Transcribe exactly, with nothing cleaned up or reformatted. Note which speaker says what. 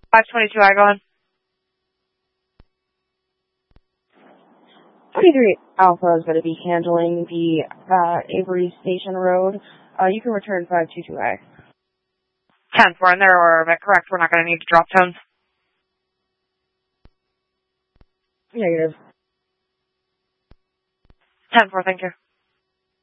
Speaker 1: five twenty-two, I go on.
Speaker 2: twenty-three Alpha is going to be handling the uh, Avery Station Road. Uh, you can return five two two A.
Speaker 1: ten four in there, or am I correct? We're not going to need to drop tones.
Speaker 2: Negative.
Speaker 1: ten four, thank you.